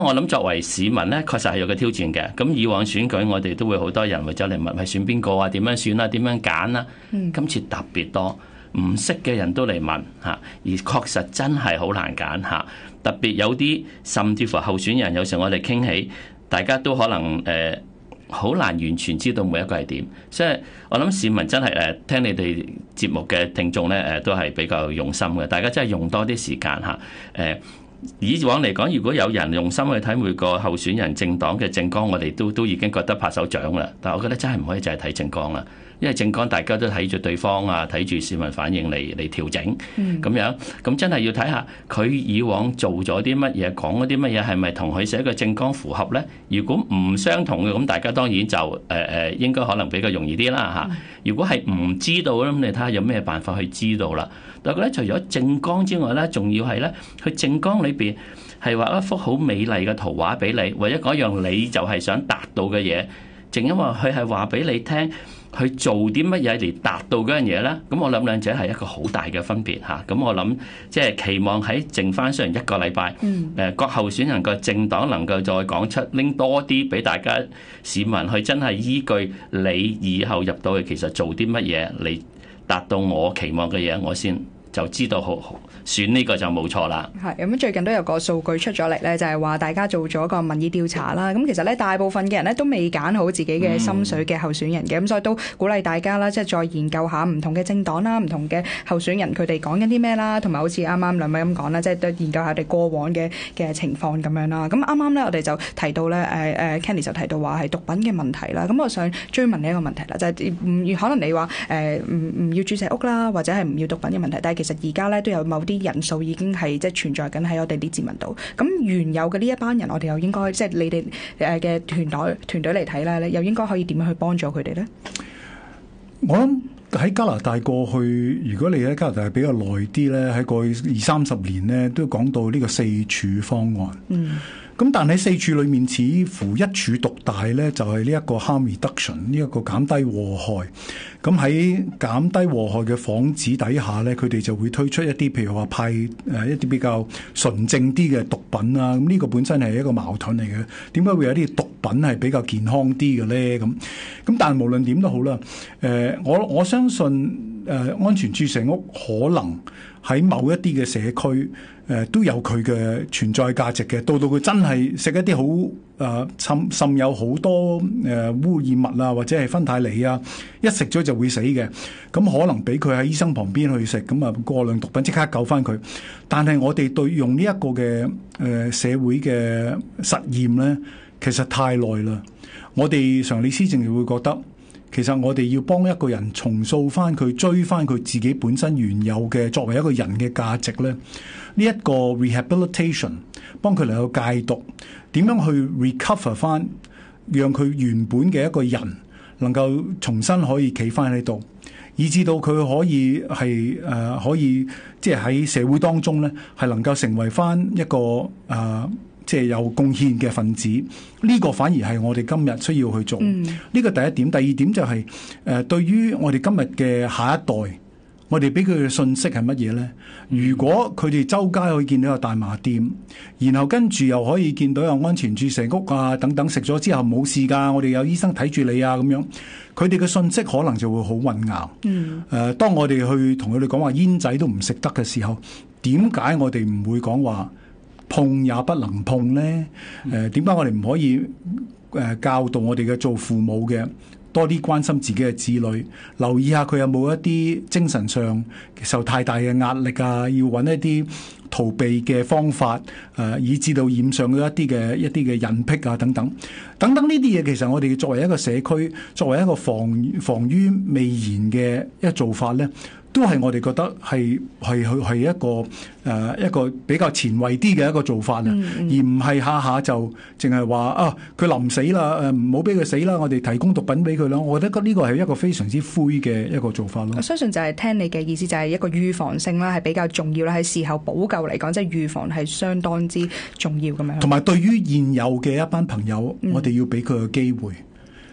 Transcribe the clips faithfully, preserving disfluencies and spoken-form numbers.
我諗作為市民咧，確實係有個挑戰嘅。咁以往選舉，我哋都會好多人會走嚟問，係選邊個啊？點樣選啊？點樣揀啊？嗯、今次特別多唔識嘅人都嚟問嚇，而確實真係好難揀嚇。特別有啲甚至乎候選人，有時候我哋傾起，大家都可能誒好、呃、難完全知道每一個係點。所以我諗市民真係誒聽你哋節目嘅聽眾咧誒，都係比較用心嘅。大家真係用多啲時間嚇誒。呃以往嚟講，如果有人用心去睇每個候選人政黨嘅政綱，我哋都都已經覺得拍手掌啦。但係我覺得真係唔可以淨係睇政綱啦，因為政綱大家都睇住對方啊，睇住市民反應嚟嚟調整咁、嗯、樣。咁真係要睇下佢以往做咗啲乜嘢，講嗰啲乜嘢係咪同佢寫嘅政綱符合呢？如果唔相同嘅，咁大家當然就誒誒、呃、應該可能比較容易啲啦嚇。如果係唔知道咧，咁你睇下有咩辦法去知道啦。但係咧，除咗政綱之外咧，仲要係咧，佢政綱裏邊係畫一幅好美麗嘅圖畫俾你，或者嗰樣你就係想達到嘅嘢，正因為佢係話俾你聽，去做啲乜嘢嚟達到嗰樣嘢咧。咁我諗兩者係一個好大嘅分別嚇。咁我諗即係期望喺剩翻雖然一個禮拜，誒各候選人個政黨能夠再講出拎多啲俾大家市民去真係依據你以後入到去，其實做啲乜嘢嚟達到我期望嘅嘢，我先就知道好好選呢個就冇錯啦。 係咁，最近都有個數據出咗嚟咧，就係話大家做咗個民意調查啦。咁其實咧，大部分嘅人咧都未揀好自己嘅心水嘅候選人嘅，咁、嗯、所以都鼓勵大家啦，即係再研究下唔同嘅政黨啦，唔同嘅候選人佢哋講緊啲咩啦，同埋好似啱啱兩位咁講啦，即係都研究下佢哋過往嘅嘅情況咁樣啦。咁啱啱咧，我哋就提到咧，誒誒 Kenny 就提到話係毒品嘅問題啦。咁我想追問你一個問題啦，就係、是、唔可能你話誒唔唔要注射屋啦，或者係唔要毒品嘅問題，但係其實而家咧都有某啲人數已經係即係存在緊喺我哋啲自民度。咁原有嘅呢一班人，我哋又應該即係你哋誒嘅團隊團隊嚟睇咧，又應該可以點樣去幫助佢哋咧？ 我諗喺加拿大過去，如果你喺加拿大比較耐啲咧，喺過去二三十年咧，都講到呢個四處方案。嗯。咁但喺四處裏面，似乎一處獨大咧，就係呢一個 harm reduction，呢一個減低禍害。咁喺減低禍害嘅幌子底下咧，佢哋就會推出一啲譬如話派誒一啲比較純正啲嘅毒品啊。咁呢個本身係一個矛盾嚟嘅。點解會有啲毒品係比較健康啲嘅咧？咁咁但係無論點都好啦。誒，我我相信誒安全注射屋可能喺某一啲嘅社區。誒都有佢嘅存在價值嘅，到到佢真係食一啲好誒滲滲有好多誒、呃、污染物啊，或者係芬太尼啊，一食咗就會死嘅，咁可能俾佢喺醫生旁邊去食，咁啊過量毒品即刻救翻佢。但係我哋對用呢一個嘅誒、呃、社會嘅實驗咧，其實太耐啦。我哋常理思政就會覺得，其實我哋要幫一個人重塑翻佢，追翻佢自己本身原有嘅作為一個人嘅價值咧。呢一個 rehabilitation 幫佢嚟到戒毒，點樣去 recover 翻，讓佢原本嘅一個人能夠重新可以企翻喺度，以至到佢可以係誒、呃、可以即係喺社會當中咧，係能夠成為翻一個誒、呃、即係有貢獻嘅分子。呢、這個反而係我哋今日需要去做。呢、嗯、個第一點，第二點就係、是、誒、呃、對於我哋今日嘅下一代。我哋俾佢嘅信息係乜嘢咧？如果佢哋周街可以見到有大麻店，然後跟住又可以見到有安全注射屋啊等等，食咗之後冇事㗎，我哋有醫生睇住你啊咁樣，佢哋嘅信息可能就會好混淆。嗯。誒、呃，當我哋去同佢哋講話煙仔都唔食得嘅時候，點解我哋唔會講話碰也不能碰咧？誒、呃，點解我哋唔可以誒、呃、教導我哋嘅做父母嘅？多啲關心自己嘅子女，留意下佢有冇一啲精神上受太大嘅壓力啊，要揾一啲逃避嘅方法，誒、呃，以至到染上咗一啲嘅一啲嘅癮癖啊，等等，等等呢啲嘢，其實我哋作為一個社區，作為一個防防於未然嘅一個做法咧，都係我哋覺得係係係一個誒、呃、一個比較前衛啲嘅一個做法啊，嗯嗯、而唔係下下就淨係話啊佢臨死啦，誒唔好俾佢死啦，我哋提供毒品俾佢啦。我覺得呢個係一個非常之灰嘅一個做法咯。 我相信就係聽你嘅意思，就係一個預防性啦，係比較重要啦。喺事後補救嚟講，即係預防係相當之重要咁樣。 同埋對於現有嘅一班朋友，嗯、我哋要俾佢個機會。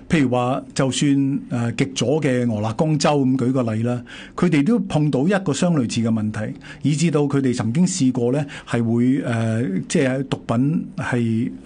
譬如話，就算誒、呃、極左嘅俄勒岡州咁舉個例啦，佢哋都碰到一個相類似嘅問題，以至到佢哋曾經試過咧係會誒、呃，即係毒品係。